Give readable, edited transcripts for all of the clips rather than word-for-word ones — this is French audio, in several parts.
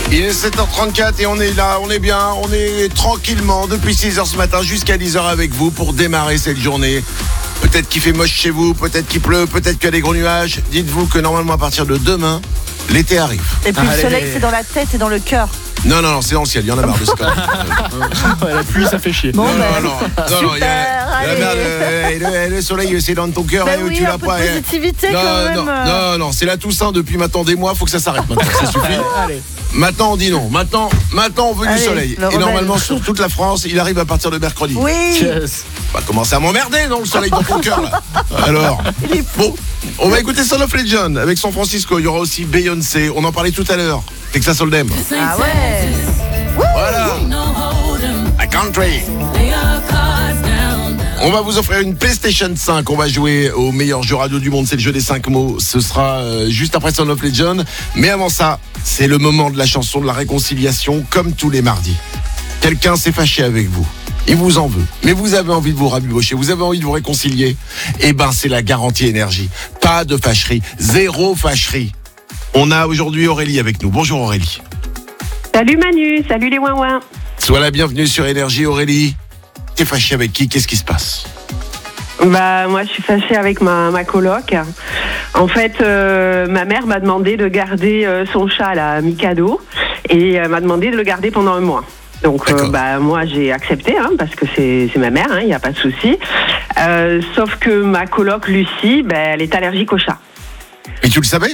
Il est 7h34 et on est là, on est bien, on est tranquillement depuis 6h ce matin jusqu'à 10h avec vous pour démarrer cette journée. Peut-être qu'il fait moche chez vous, peut-être qu'il pleut, peut-être qu'il y a des gros nuages. Dites-vous que normalement à partir de demain, l'été arrive. Et puis le soleil, c'est dans la tête et dans le cœur. Non, c'est dans le ciel, il y en a marre de ce cas. La pluie, ça fait chier. Bon, Non, il y a le soleil, c'est dans ton cœur, oui, tu l'as un peu pas. de positivité quand même. Non, c'est la Toussaint depuis maintenant des mois, faut que ça s'arrête maintenant, ça suffit. Allez. Maintenant on dit non, maintenant on veut du soleil. Et normalement sur toute la France, il arrive à partir de mercredi. Oui. Yes. On va commencer à m'emmerder, non, le soleil dans ton cœur là. Alors, bon, on va écouter Son of Legend avec San Francisco. Il y aura aussi Beyoncé, on en parlait tout à l'heure. Texas Hold'em. Ah ouais. Voilà. A country. On va vous offrir une PlayStation 5. On va jouer au meilleur jeu radio du monde. C'est le jeu des 5 mots. Ce sera juste après Son of Legend. Mais avant ça, c'est le moment de la chanson de la réconciliation, comme tous les mardis. Quelqu'un s'est fâché avec vous. Il vous en veut. Mais vous avez envie de vous rabibocher. Vous avez envie de vous réconcilier. Eh ben, c'est la garantie énergie. Pas de fâcherie. Zéro fâcherie. On a aujourd'hui Aurélie avec nous. Bonjour Aurélie. Salut Manu, salut les ouin-ouin. Sois la bienvenue sur Énergie Aurélie. T'es fâchée avec qui? Qu'est-ce qui se passe? Moi je suis fâchée avec ma coloc. En fait, ma mère m'a demandé de garder son chat là, Mikado, et elle m'a demandé de le garder pendant un mois. Donc moi j'ai accepté parce que c'est ma mère, il n'y a pas de souci. Sauf que ma coloc Lucie, elle est allergique au chat. Et tu le savais?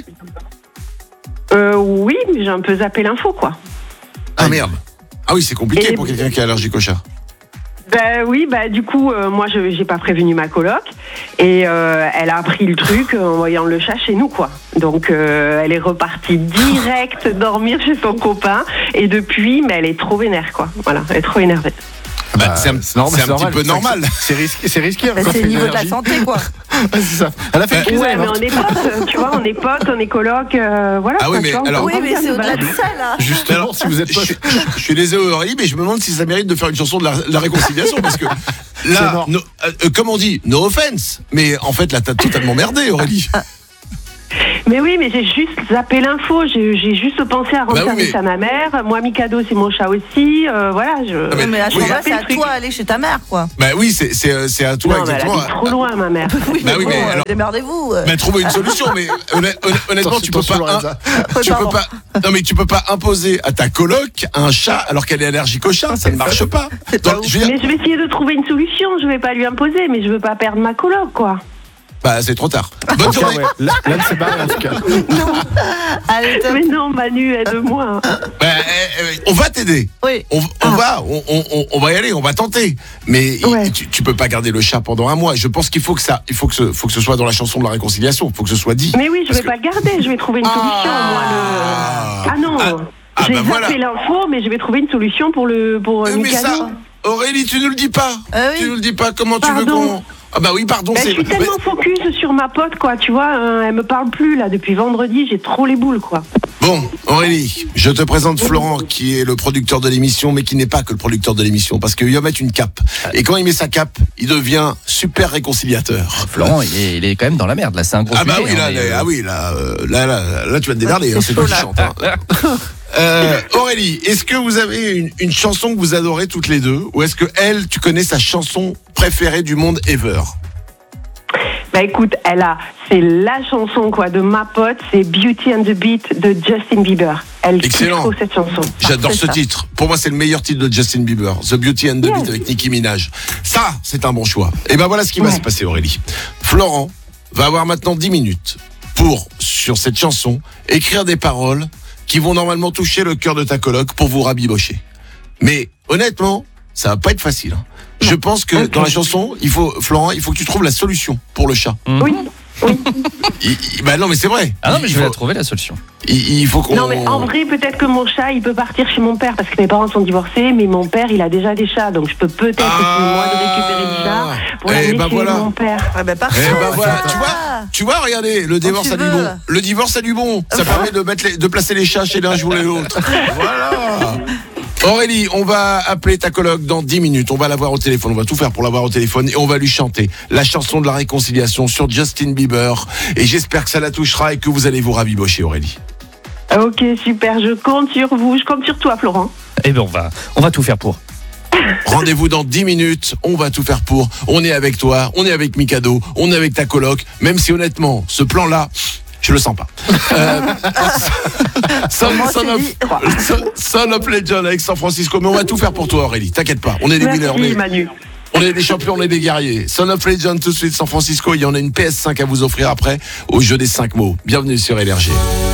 Oui, mais j'ai un peu zappé l'info quoi. Ah merde. Ah oui, c'est compliqué pour quelqu'un qui est allergique au chat. Du coup, moi, j'ai pas prévenu ma coloc et elle a appris le truc en voyant le chat chez nous, quoi. Donc, elle est repartie direct dormir chez son copain et depuis, elle est trop vénère, quoi. Voilà, elle est trop énervée. C'est un petit peu normal. C'est risqué. C'est le niveau de la santé, quoi. C'est ça. Elle a fait une crise. Ouais, mais on est potes, tu vois, on est potes, on est coloc, voilà. Ah oui, mais alors. Oui, mais c'est au-delà de ça, là. Justement, si vous êtes potes. Je suis désolé Aurélie, mais je me demande si ça mérite de faire une chanson de la réconciliation parce que là, comme on dit, no offense, mais en fait là t'as totalement merdé Aurélie. Mais oui, mais j'ai juste zappé l'info, j'ai juste pensé à rendre service à ma mère. Moi, Mikado, c'est mon chat aussi. Voilà, mais à ce moment-là, c'est à toi d'aller chez ta mère, quoi. Bah oui, c'est à toi, non, exactement. Elle habite trop loin, ma mère. Oui, bah oui, mais alors, démerdez-vous. Trouvez une solution, mais honnêtement, tu peux pas imposer à ta coloc un chat alors qu'elle est allergique au chat, ça ne marche pas. Mais je vais essayer de trouver une solution, je vais pas lui imposer, mais je veux pas perdre ma coloc, quoi. Bah c'est trop tard. Bonne journée. Là, c'est barré en tout cas. Non. Allez, mais non, Manu, aide-moi. On va t'aider. Oui. On va y aller, on va tenter. Mais tu peux pas garder le chat pendant un mois. Je pense qu'il faut que ce soit dans la chanson de la réconciliation. Il faut que ce soit dit. Mais oui, je vais pas le garder. Je vais trouver une solution. J'ai zappé l'info, mais je vais trouver une solution pour Mikado. Mais ça, Aurélie, tu nous le dis pas. Oui. Tu nous le dis pas. Comment tu veux qu'on... Ah bah oui, pardon. Je suis tellement focus sur ma pote, quoi, tu vois, elle me parle plus, là, depuis vendredi, j'ai trop les boules, quoi. Bon, Aurélie, je te présente Florent, qui est le producteur de l'émission, mais qui n'est pas que le producteur de l'émission, parce qu'il va mettre une cape. Et quand il met sa cape, il devient super réconciliateur. Florent, il est quand même dans la merde, là, c'est un gros sujet. Là, tu vas te démerder, c'est toi qui chante. Aurélie, est-ce que vous avez une chanson que vous adorez toutes les deux, ou est-ce que tu connais sa chanson préférée du monde ever? Bah écoute, c'est la chanson quoi de ma pote, c'est Beauty and the Beat de Justin Bieber. Elle kiffe trop cette chanson. J'adore ce titre. Pour moi, c'est le meilleur titre de Justin Bieber, The Beauty and the Beat avec Nicki Minaj. Ça, c'est un bon choix. Et ben voilà ce qui va se passer, Aurélie. Florent va avoir maintenant 10 minutes pour, sur cette chanson, écrire des paroles qui vont normalement toucher le cœur de ta coloc pour vous rabibocher. Mais honnêtement, ça va pas être facile. Je pense que dans la chanson, Florent, il faut que tu trouves la solution pour le chat. Oui. Non, mais c'est vrai. Ah non, mais je vais la trouver la solution. Il faut qu'on... Non, mais en vrai, peut-être que mon chat, il peut partir chez mon père parce que mes parents sont divorcés, mais mon père, il a déjà des chats, donc je peux peut-être essayer moi de récupérer le chat pour l'amener chez mon père. Parfait. Voilà, tu vois, regardez, le divorce a du bon. Le divorce a du bon. Ça permet de placer les chats chez l'un, jouer l'autre. Voilà. Aurélie, on va appeler ta coloc dans 10 minutes. On va l'avoir au téléphone. On va tout faire pour l'avoir au téléphone et on va lui chanter la chanson de la réconciliation sur Justin Bieber. Et j'espère que ça la touchera et que vous allez vous rabibocher, Aurélie. Ok, super, je compte sur vous, je compte sur toi, Florent. Eh bien, on va tout faire pour. Rendez-vous dans 10 minutes, on va tout faire pour. On est avec toi, on est avec Mikado, on est avec ta coloc, même si honnêtement, ce plan-là, je le sens pas. Son of Legend avec San Francisco, mais on va tout faire pour toi Aurélie, t'inquiète pas, on est des winners. Merci Manu. On est des champions, on est des guerriers. Son of Legend tout de suite San Francisco, il y en a une PS5 à vous offrir après au jeu des 5 mots. Bienvenue sur LRG.